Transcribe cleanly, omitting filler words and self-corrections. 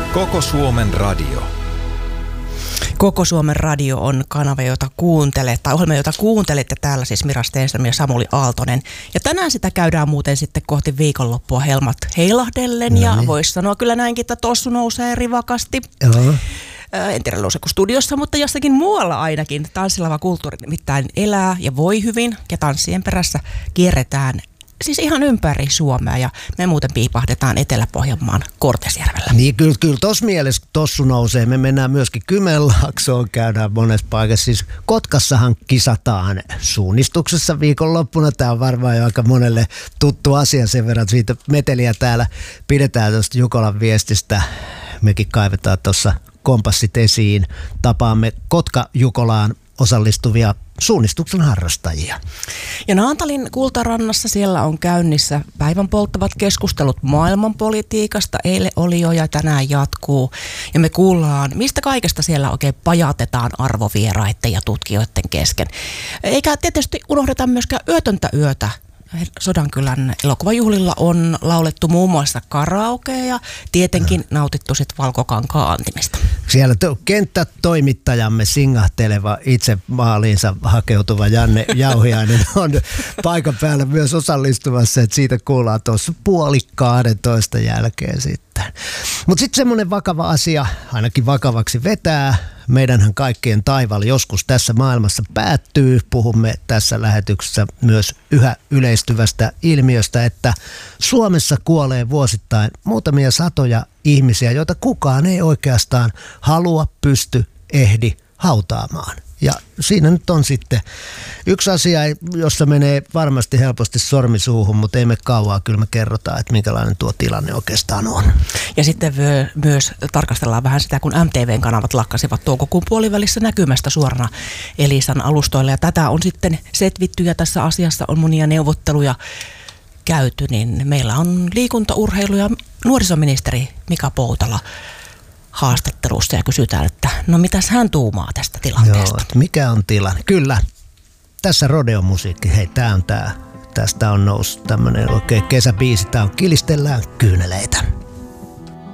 Koko Suomen radio. Koko Suomen radio on kanava, jota kuuntelet, tai ohjelma, jota kuuntelette täällä, siis Mira Stenström ja Samuli Aaltonen. Ja tänään sitä käydään muuten sitten kohti viikonloppua helmat heilahdellen, ja voisi sanoa kyllä näinkin, että tossu nousee rivakasti. Joo. En tiedä nouseeko studiossa, mutta jossakin muualla ainakin. Tanssilava kulttuuri nimittäin elää ja voi hyvin, ja tanssien perässä kierretään siis ihan ympäri Suomea, ja me muuten piipahdetaan Etelä-Pohjanmaan Kortesjärvellä. Niin kyllä tuossa mielessä tossu nousee. Me mennään myöskin Kymenlaaksoon, käydään monessa paikassa. Siis Kotkassahan kisataan suunnistuksessa viikonloppuna. Tämä on varmaan jo aika monelle tuttu asia sen verran, että siitä meteliä täällä pidetään tuosta Jukolan viestistä. Mekin kaivetaan tuossa kompassit esiin. Tapaamme Kotka-Jukolaan osallistuvia suunnistuksen harrastajia. Ja Naantalin Kultarannassa siellä on käynnissä päivän polttavat keskustelut maailmanpolitiikasta. Eilen oli jo ja tänään jatkuu. Ja me kuullaan, mistä kaikesta siellä oikein pajatetaan arvovieraiden ja tutkijoiden kesken. Eikä tietysti unohdeta myöskään yötöntä yötä. Sodankylän elokuvajuhlilla on laulettu muun muassa karaokea ja tietenkin nautittu sit Valkokankaan antimista. Siellä kenttätoimittajamme singahteleva itse maaliinsa hakeutuva Janne Jauhiainen on paikan päällä myös osallistumassa, että siitä kuullaan tuossa 11:30 jälkeen sitten. Mutta sitten semmoinen vakava asia, ainakin vakavaksi vetää. Meidänhän kaikkien taival joskus tässä maailmassa päättyy. Puhumme tässä lähetyksessä myös yhä yleistyvästä ilmiöstä, että Suomessa kuolee vuosittain muutamia satoja ihmisiä, joita kukaan ei oikeastaan halua, pysty, ehdi hautaamaan. Ja siinä nyt on sitten yksi asia, jossa menee varmasti helposti sormi suuhun, mutta ei me kauaa. Kyllä me kerrotaan, että minkälainen tuo tilanne oikeastaan on. Ja sitten myös tarkastellaan vähän sitä, kun MTVn kanavat lakkasivat toukokuun puolivälissä näkymästä suorana Elisan alustoilla. Ja tätä on sitten setvitty ja tässä asiassa on monia neuvotteluja käyty. Niin meillä on liikunta, urheilu ja nuorisoministeri Mika Poutala haastattelussa ja kysytään, että no mitäs hän tuumaa tästä tilanteesta. Joo, mikä on tilanne? Kyllä, tässä rodeomusiikki, hei tää on tää. Tästä on noussut tämmönen oikein kesäbiisi, tää on Kilistellään kyyneleitä.